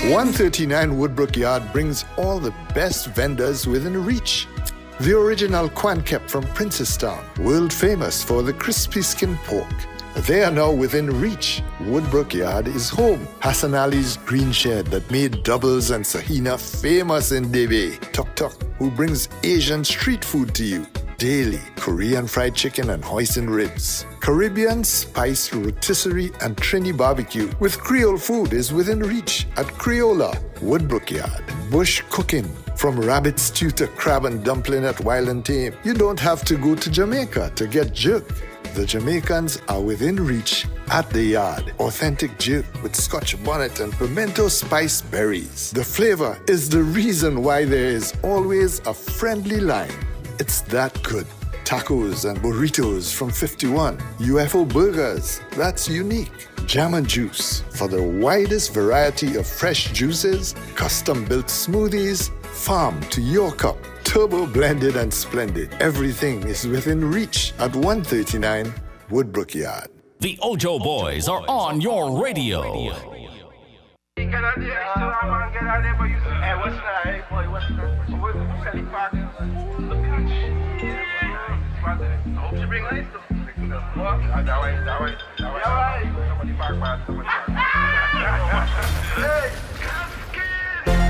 139 Woodbrook Yard brings all the best vendors within reach. The original Quankep from Princestown, world famous for the crispy skin pork. They are now within reach. Woodbrook Yard is home. Hassan Ali's Green Shed that made Doubles and Sahina famous in Debe. Tok Tok, who brings Asian street food to you daily. Korean fried chicken and hoisin ribs. Caribbean spiced rotisserie and Trini barbecue with Creole food is within reach at Creola, Woodbrook Yard. Bush cooking. From rabbit stew to crab and dumpling at Wild and Tame. You don't have to go to Jamaica to get jerk. The Jamaicans are within reach at the yard. Authentic jerk with Scotch bonnet and pimento spice berries. The flavor is the reason why there is always a friendly line. It's that good. Tacos and burritos from 51. UFO burgers, that's unique. Jam and juice for the widest variety of fresh juices, custom-built smoothies, farm to your cup. Turbo blended and splendid. Everything is within reach at 139 Woodbrook Yard. The Ojo Boys are on your radio. Hey!